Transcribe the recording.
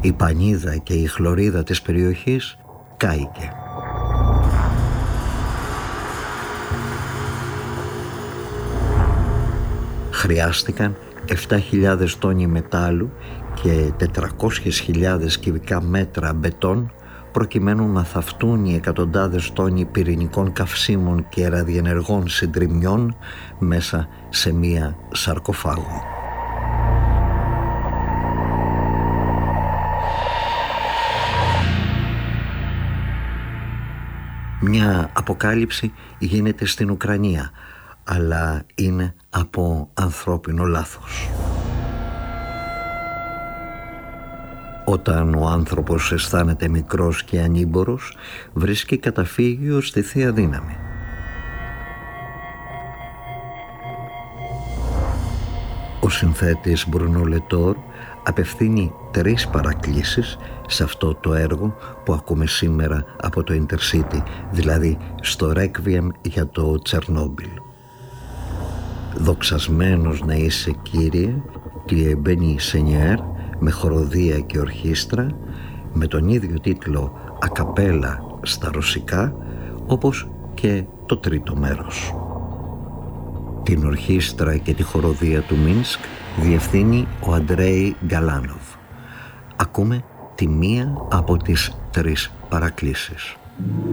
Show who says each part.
Speaker 1: Η πανίδα και η χλωρίδα της περιοχής κάηκε. Χρειάστηκαν 7.000 τόνοι μετάλλου και 400.000 κυβικά μέτρα μπετόν προκειμένου να θαυτούν οι εκατοντάδες τόνοι πυρηνικών καυσίμων και ραδιενεργών συντριμμιών μέσα σε μία σαρκοφάγο. Μια αποκάλυψη γίνεται στην Ουκρανία, αλλά είναι από ανθρώπινο λάθος. Όταν ο άνθρωπος αισθάνεται μικρός και ανήμπορος, βρίσκει καταφύγιο στη Θεία Δύναμη. Ο συνθέτης Μπρουνό Λετόρ απευθύνει 3 παρακλήσεις σε αυτό το έργο που ακούμε σήμερα από το Intercity, δηλαδή στο Ρέκβιεμ για το Τσερνόμπιλ. «Δοξασμένος να είσαι, Κύριε, Kyrie Beni Seigneur», με χοροδία και ορχήστρα, με τον ίδιο τίτλο ακαπέλα στα ρωσικά, όπως και το τρίτο μέρος. Την ορχήστρα και τη χοροδία του Μίνσκ διευθύνει ο Αντρέι Γκαλάνοβ. Ακούμε τη μία από τις 3 παρακλήσεις.